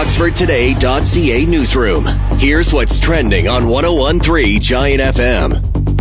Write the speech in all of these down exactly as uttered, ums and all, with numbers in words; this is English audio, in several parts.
Oxford Today dot C A newsroom. Here's what's trending on one oh one point three Giant F M.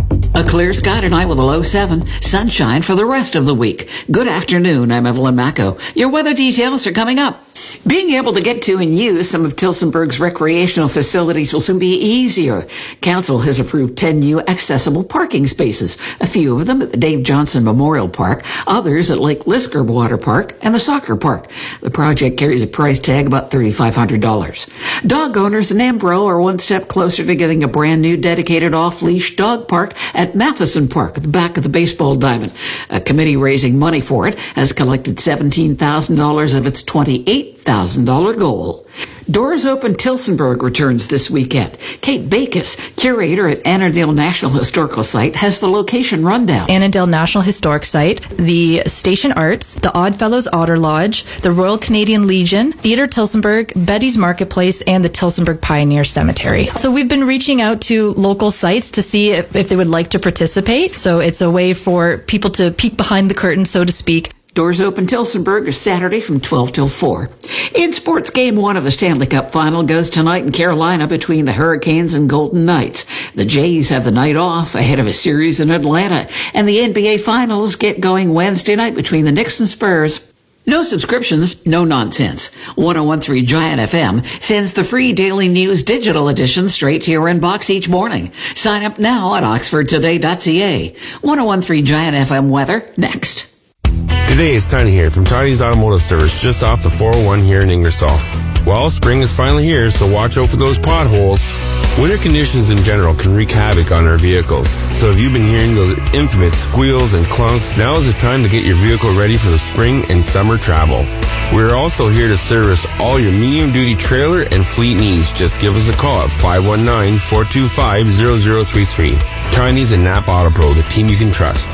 A clear sky tonight with a low seven. Sunshine for the rest of the week. Good afternoon. I'm Evelyn Macco. Your weather details are coming up. Being able to get to and use some of Tillsonburg's recreational facilities will soon be easier. Council has approved ten new accessible parking spaces, a few of them at the Dave Johnson Memorial Park, others at Lake Lisker Water Park and the soccer park. The project carries a price tag about three thousand five hundred dollars. Dog owners in Embro are one step closer to getting a brand new dedicated off-leash dog park at Matheson Park at the back of the baseball diamond. A committee raising money for it has collected seventeen thousand dollars of its twenty-eight thousand dollars goal. Doors Open Tillsonburg returns this weekend. Kate Backus, curator at Annandale National Historical Site, has the location rundown. Annandale National Historic Site, the Station Arts, the Oddfellows Otter Lodge, the Royal Canadian Legion, Theatre Tillsonburg, Betty's Marketplace, and the Tillsonburg Pioneer Cemetery. So we've been reaching out to local sites to see if, if they would like to participate. So it's a way for people to peek behind the curtain, so to speak. Doors Open Tillsonburg is Saturday from twelve till four. In sports, game one of the Stanley Cup final goes tonight in Carolina between the Hurricanes and Golden Knights. The Jays have the night off ahead of a series in Atlanta, and the N B A finals get going Wednesday night between the Knicks and Spurs. No subscriptions, no nonsense. one oh one point three Giant F M sends the free daily news digital edition straight to your inbox each morning. Sign up now at oxford today dot c a. one oh one point three Giant F M weather next. Today it's Tiny here from Tiny's Automotive Service just off the four oh one here in Ingersoll. Well, spring is finally here, so watch out for those potholes. Winter conditions in general can wreak havoc on our vehicles. So if you've been hearing those infamous squeals and clunks, now is the time to get your vehicle ready for the spring and summer travel. We're also here to service all your medium-duty trailer and fleet needs. Just give us a call at five one nine, four two five, zero zero three three. Tiny's and Napa Auto Pro, the team you can trust.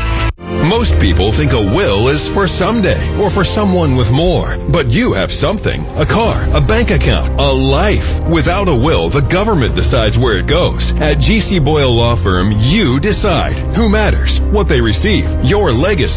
Most people think a will is for someday or for someone with more. But you have something. A car, a bank account, a life. Without a will, the government decides where it goes. At G C Boyle Law Firm, you decide who matters, what they receive, your legacy.